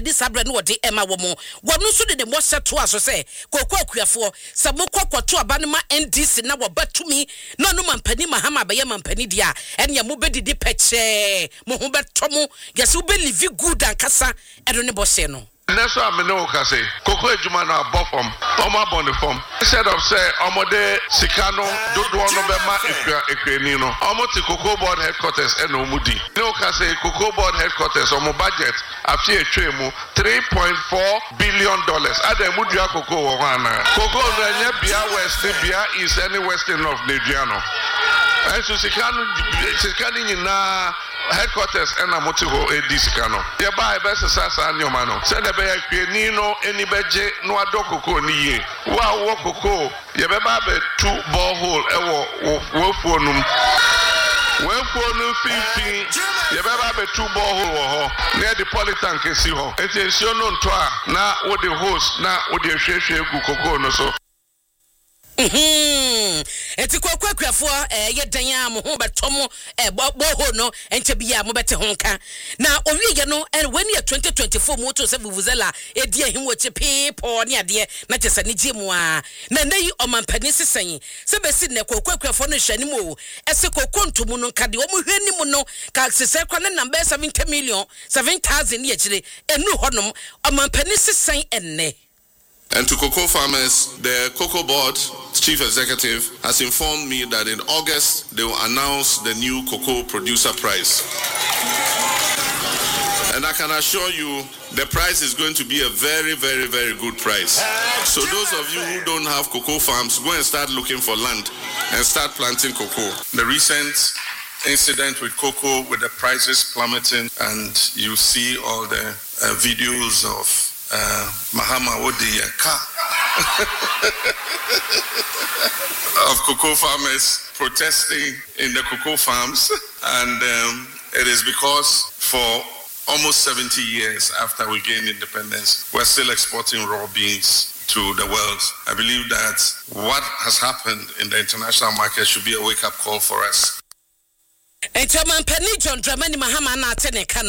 disabre no de ema wo mo wonu so de mo seto aso se kokwa akuafo se mo kokwato abanema NDC na wo batumi na no mampani mahama be ye mampani dia ene mo bedidi peche mo ho beto mo yesi wo be live good ankasa eno ne bose no. That's why I know can say Coco Ejuma na above form, Oma on the form. Instead of say Omode Sikano, do one November Ekrenino, Omoti Coco Board headquarters and Omudi. No can say Coco Board headquarters on my budget after a tremu $3.4 billion. Ade Mudia Coco Wana. Coco Ranya Bia West, Bia is any western of Nigiano. And so Sikani na headquarters and Amotiho Edisicano. Thereby best sasa and your mano. Send a bear Nino, any beje, no adoko ni. Wow, wokoko. Yababe 2 borehole, Wolfonum. Wolfonum 15. Yababe 2 borehole near the Politan can see ho. It is your known toa. Now, what the host, now, what the share Kukoko no so. Enti kwakwafo ye dan ya mo ho betomo boho no enche bia mo bete honka na owiye no when year 2024 moto se vuvuzela edi ahimwo che people ne ade na chesa ne gimu a na nayi omampani sesen se besi ne kwakwafo no hwani mo ese kokontomu no kade o mo hwani mu no ka sese kwa ne number 70 million 7,000 ye chire enu honom omampani sesen enne. And to cocoa farmers, the Cocoa Board Chief Executive has informed me that in August they will announce the new cocoa producer price. And I can assure you the price is going to be a very, very, very good price. So those of you who don't have cocoa farms, go and start looking for land and start planting cocoa. The recent incident with cocoa with the prices plummeting, and you see all the videos of Mahama Wodi of cocoa farmers protesting in the cocoa farms, and it is because for almost 70 years after we gained independence, we're still exporting raw beans to the world. I believe that what has happened in the international market should be a wake-up call for us. Enti omampani John Dramani Mahama na atene